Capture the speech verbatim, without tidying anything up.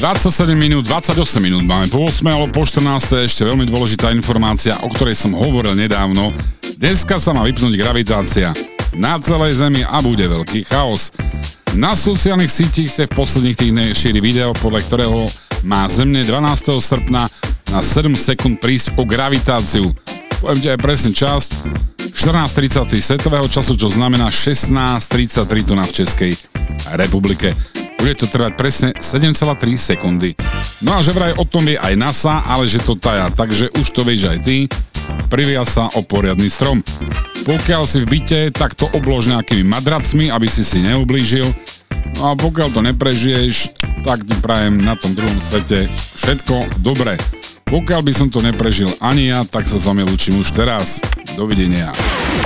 dvadsaťsedem minút, dvadsaťosem minút máme po ôsmej, ale po štrnástej ešte veľmi dôležitá informácia, o ktorej som hovoril nedávno. Dneska sa má vypnúť gravitácia na celej Zemi a bude veľký chaos. Na sociálnych sítich sa v posledných týždňoch šíri video, podľa ktorého má Zem dvanásteho srpna na sedem sekúnd prísť o gravitáciu. Poviem ti aj presne čas, štrnásť tridsať svetového času, čo znamená šestnásť tridsaťtri tu na v Českej republike. Bude to trvať presne sedem celá tri sekundy. No a že vraj o tom vie aj NASA, ale že to taja, takže už to vieš aj ty. Privia sa o poriadny strom. Pokiaľ si v byte, tak to oblož nejakými madracmi, aby si si neublížil. No a pokiaľ to neprežiješ, tak ti prajem na tom druhom svete všetko dobré. Pokiaľ by som to neprežil ani ja, tak sa s vami lúčim už teraz. Dovidenia.